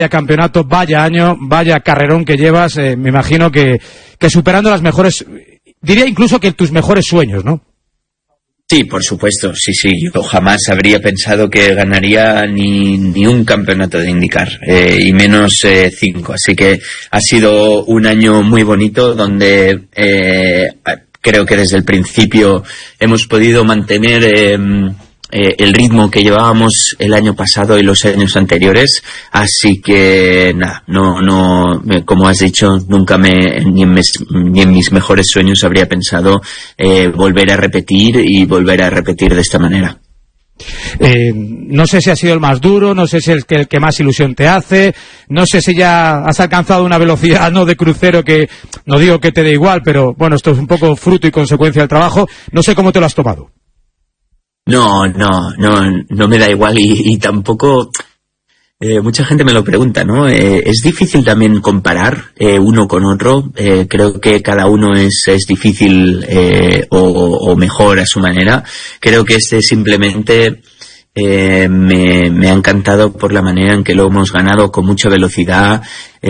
campeonato, vaya año, vaya carrerón que llevas, me imagino que superando las mejores, diría incluso que tus mejores sueños, ¿no? Sí, por supuesto, sí, yo jamás habría pensado que ganaría ni un campeonato de IndyCar, y menos 5, así que ha sido un año muy bonito donde creo que desde el principio hemos podido mantener el ritmo que llevábamos el año pasado y los años anteriores, así que nada, no, como has dicho, nunca ni en mis mejores sueños habría pensado volver a repetir de esta manera. No sé si ha sido el más duro, no sé si el que más ilusión te hace, no sé si ya has alcanzado una velocidad no de crucero, que no digo que te dé igual, pero bueno, esto es un poco fruto y consecuencia del trabajo. No sé cómo te lo has tomado. No me da igual y tampoco mucha gente me lo pregunta, ¿no? Es difícil también comparar uno con otro. Creo que cada uno es difícil o mejor a su manera. Creo que simplemente me ha encantado por la manera en que lo hemos ganado, con mucha velocidad,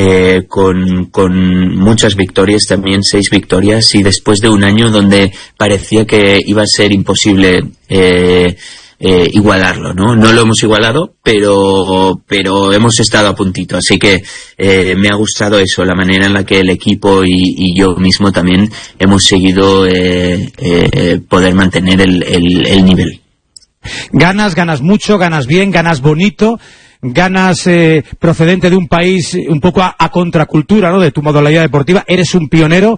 con muchas victorias, también 6 victorias, y después de un año donde parecía que iba a ser imposible igualarlo, ¿no? No lo hemos igualado, pero hemos estado a puntito, así que me ha gustado eso, la manera en la que el equipo y yo mismo también hemos seguido poder mantener el nivel. Ganas mucho, ganas bien, ganas bonito, ganas procedente de un país un poco a contracultura, ¿no?, de tu modalidad deportiva. Eres un pionero.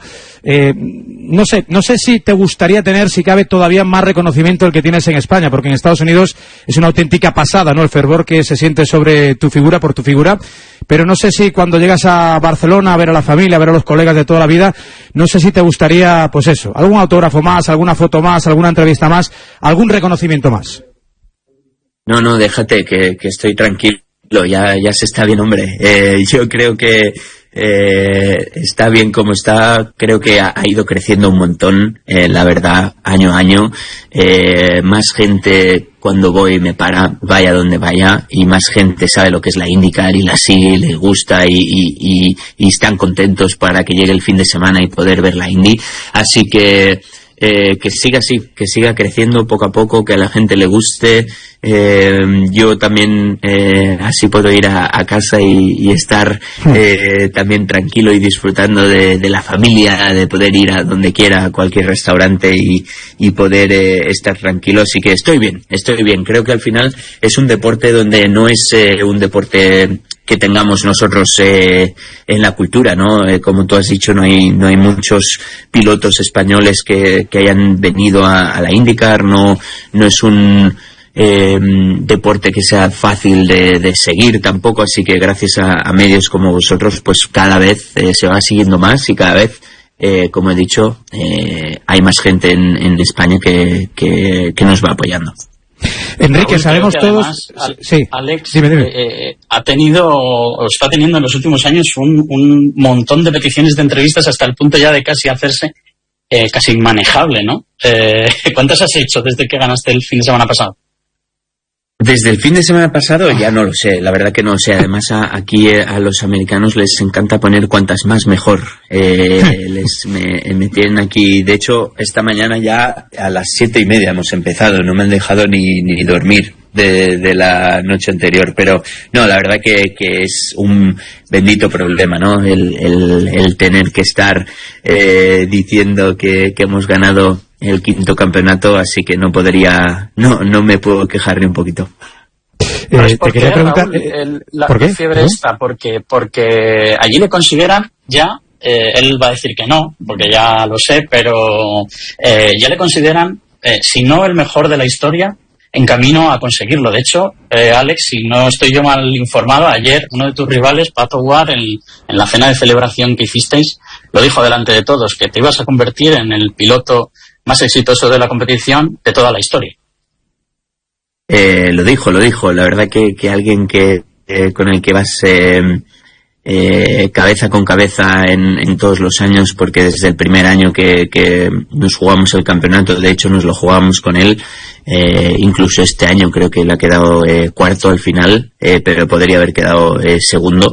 No sé si te gustaría tener, si cabe, todavía más reconocimiento del que tienes en España, porque en Estados Unidos es una auténtica pasada, ¿no?, el fervor que se siente sobre tu figura, por tu figura. Pero no sé si cuando llegas a Barcelona a ver a la familia, a ver a los colegas de toda la vida, no sé si te gustaría, pues eso, algún autógrafo más, alguna foto más, alguna entrevista más, algún reconocimiento más. No, déjate, que estoy tranquilo, ya se está bien, hombre. Yo creo que está bien como está, creo que ha ido creciendo un montón, la verdad, año a año. Más gente cuando voy me para, vaya donde vaya, y más gente sabe lo que es la IndyCar y la sigue, les gusta y están contentos para que llegue el fin de semana y poder ver la Indy. Así que siga así, que siga creciendo poco a poco, que a la gente le guste. Yo también así puedo ir a casa y estar también tranquilo y disfrutando de la familia, de poder ir a donde quiera, a cualquier restaurante y poder estar tranquilo. Así que estoy bien. Creo que al final es un deporte donde no es un deporte que tengamos nosotros en la cultura, ¿no? Como tú has dicho, no hay muchos pilotos españoles que hayan venido a la IndyCar, no es un deporte que sea fácil de seguir tampoco, así que gracias a medios como vosotros, pues cada vez se va siguiendo más, y cada vez, como he dicho, hay más gente en España que nos va apoyando. Enrique, sabemos todos. Sí, Alex, dime. Está teniendo en los últimos años un montón de peticiones de entrevistas, hasta el punto ya de casi hacerse casi inmanejable, ¿no? ¿Cuántas has hecho desde que ganaste el fin de semana pasado? Desde el fin de semana pasado ya no lo sé, la verdad que no lo sé. Además aquí a los americanos les encanta poner cuantas más mejor. Me tienen aquí, de hecho esta mañana ya a las 7:30 hemos empezado, no me han dejado ni dormir de la noche anterior, pero no, la verdad que es un bendito problema, ¿no? El tener que estar diciendo que hemos ganado el 5º campeonato, así que no me puedo quejar ni un poquito. Te quería preguntar, la ¿por qué? Fiebre está porque allí le consideran ya, él va a decir que no, porque ya lo sé, pero ya le consideran, si no el mejor de la historia, en camino a conseguirlo. De hecho, Alex, si no estoy yo mal informado, ayer uno de tus rivales, Pato Ward, en la cena de celebración que hicisteis, lo dijo delante de todos, que te ibas a convertir en el piloto más exitoso de la competición de toda la historia. Lo dijo. La verdad que alguien con el que vas cabeza con cabeza en todos los años, porque desde el primer año que nos jugamos el campeonato, de hecho nos lo jugamos con él, incluso este año creo que le ha quedado cuarto al final, pero podría haber quedado segundo.